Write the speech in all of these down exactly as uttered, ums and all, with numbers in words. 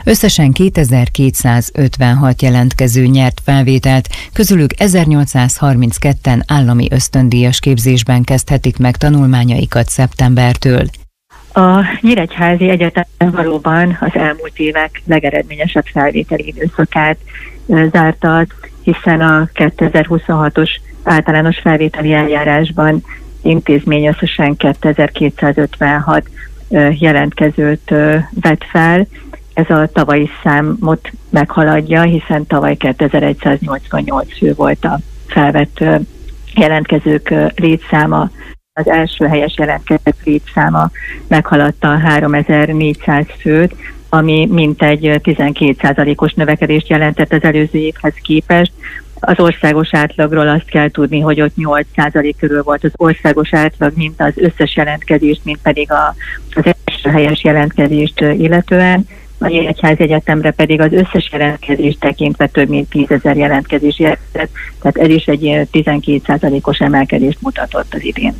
Összesen kétezer-kétszázötvenhat jelentkező nyert felvételt, közülük ezernyolcszázharmincketten állami ösztöndíjas képzésben kezdhetik meg tanulmányaikat szeptembertől. A Nyíregyházi Egyetem valóban az elmúlt évek legeredményesebb felvételi időszakát zárta, hiszen a kétezer-huszonhatos általános felvételi eljárásban intézmény összesen kétezer-kétszázötvenhat jelentkezőt vett fel. Ez a tavalyi számot meghaladja, hiszen tavaly kétezer-száznyolcvannyolc fő volt a felvett jelentkezők létszáma. Az első helyes jelentkezők létszáma meghaladta háromezer-négyszáz főt, ami mintegy tizenkét százalékos növekedést jelentett az előző évhez képest. Az országos átlagról azt kell tudni, hogy ott nyolc százalék körül volt az országos átlag, mint az összes jelentkezést, mint pedig a, az első helyes jelentkezést illetően. A Nyíregyházi Egyetemre pedig az összes jelentkezést tekintve több mint tízezer jelentkezés jelentett, tehát ez is egy tizenkét százalékos emelkedést mutatott az idén.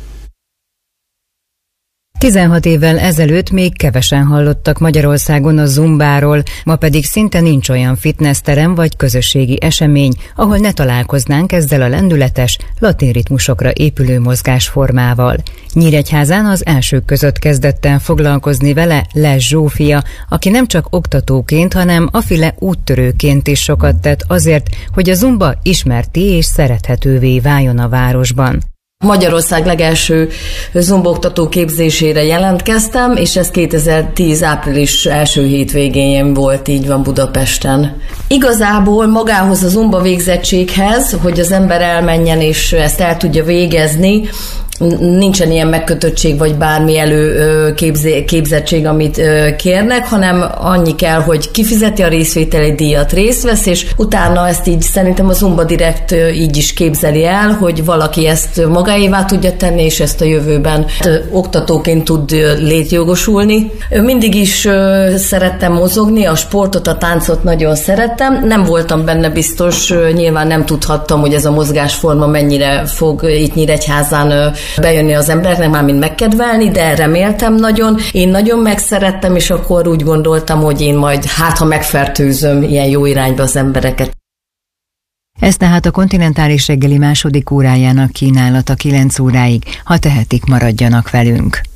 tizenhat évvel ezelőtt még kevesen hallottak Magyarországon a zumbáról, ma pedig szinte nincs olyan fitnessterem vagy közösségi esemény, ahol ne találkoznánk ezzel a lendületes, latin ritmusokra épülő mozgásformával. Nyíregyházán az elsők között kezdett el foglalkozni vele Les Zsófia, aki nem csak oktatóként, hanem afile úttörőként is sokat tett azért, hogy a zumba ismerté és szerethetővé váljon a városban. Magyarország legelső zumbaoktató képzésére jelentkeztem, és ez kétezer-tíz április első hétvégén volt, így van Budapesten. Igazából magához a zumba végzettséghez, hogy az ember elmenjen és ezt el tudja végezni, nincsen ilyen megkötöttség, vagy bármi előképzettség, amit kérnek, hanem annyi kell, hogy kifizeti a részvételi díjat, részt vesz, és utána ezt így szerintem a Zumba Direkt így is képzeli el, hogy valaki ezt magáévá tudja tenni, és ezt a jövőben oktatóként tud létjogosulni. Mindig is szerettem mozogni, a sportot, a táncot nagyon szerettem, nem voltam benne biztos, nyilván nem tudhattam, hogy ez a mozgásforma mennyire fog itt Nyíregyházán bejönni az embereknek, mármint megkedvelni, de reméltem nagyon. Én nagyon megszerettem, és akkor úgy gondoltam, hogy én majd hát, ha megfertőzöm ilyen jó irányba az embereket. Ez tehát a kontinentális reggeli második órájának kínálata kilenc óráig, ha tehetik, maradjanak velünk.